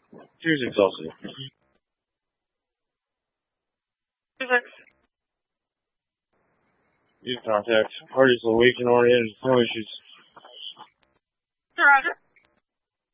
She was exhausted. Use contact. Party's awake and oriented. No issues. Roger.